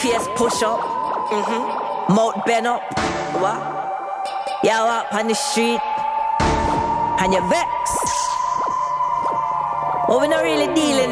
face push up, mouth bend up. What? You walk on the street and you vex. But we not really dealing